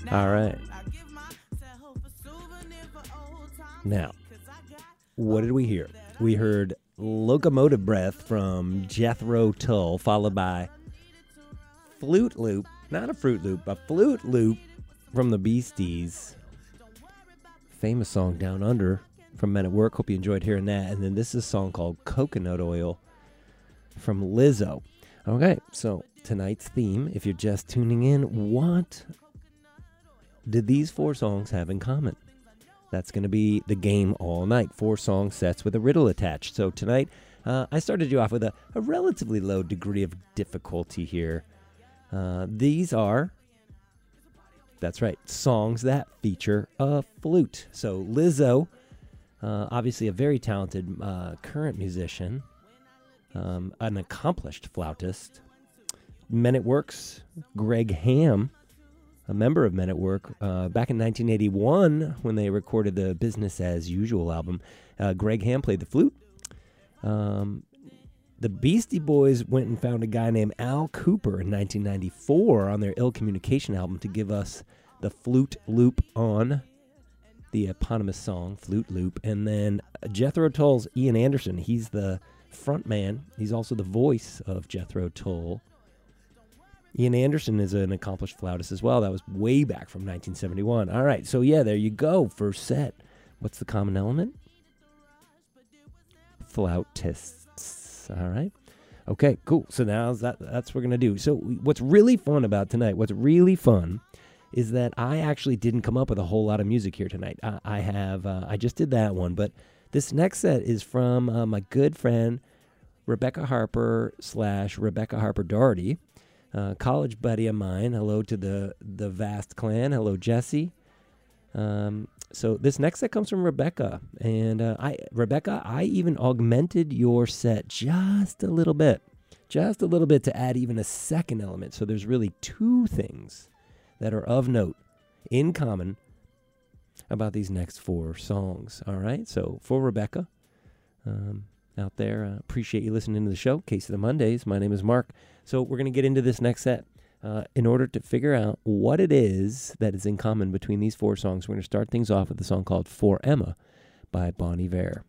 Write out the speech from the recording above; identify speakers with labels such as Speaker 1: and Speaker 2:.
Speaker 1: All right. Now, what did we hear? We heard Locomotive Breath from Jethro Tull, followed by Flute Loop, not a Fruit Loop, a Flute Loop from the Beasties. Famous song Down Under from Men at Work. Hope you enjoyed hearing that. And then this is a song called Coconut Oil from Lizzo. Okay, so tonight's theme, if you're just tuning in, what did these four songs have in common? That's going to be the game all night. 4 song sets with a riddle attached. So tonight, I started you off with a relatively low degree of difficulty here. These are, that's right, songs that feature a flute. So Lizzo, obviously a very talented current musician, an accomplished flautist. Men at Work's Greg Ham, a member of Men at Work, back in 1981 when they recorded the Business as Usual album. Greg Ham played the flute. The Beastie Boys went and found a guy named Al Cooper in 1994 on their Ill Communication album to give us the flute loop on the eponymous song, Flute Loop. And then Jethro Tull's Ian Anderson, he's the front man. He's also the voice of Jethro Tull. Ian Anderson is an accomplished flautist as well. That was way back from 1971. All right, so yeah, there you go. First set. What's the common element? Flautists. All right. Okay, cool. So now that's what we're going to do. So what's really fun about tonight, is that I actually didn't come up with a whole lot of music here tonight. I just did that one, but this next set is from my good friend Rebecca Harper / Rebecca Harper Doherty. College buddy of mine. Hello to the vast clan. Hello, Jesse. So this next set comes from Rebecca. And I even augmented your set just a little bit to add even a second element. So there's really 2 things that are of note in common about these next 4 songs. All right. So for Rebecca, out there, appreciate you listening to the show. Case of the Mondays. My name is Mark. So we're going to get into this next set. In order to figure out what it is that is in common between these 4 songs, we're going to start things off with a song called For Emma by Bon Iver.